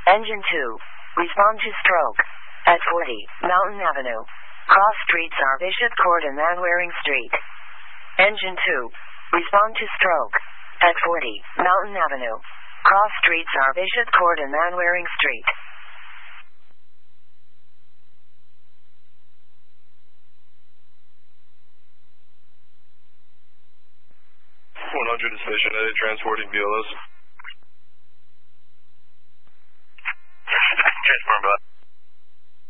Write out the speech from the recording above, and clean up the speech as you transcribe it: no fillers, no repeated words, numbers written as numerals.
Engine 2. Respond to stroke. At 40, Mountain Avenue. Cross streets are Bishop Court and Manwaring Street. Engine 2. Respond to stroke. At 40, Mountain Avenue. Cross streets are Bishop Court and Manwaring Street. 100 to Station A, transporting BLS.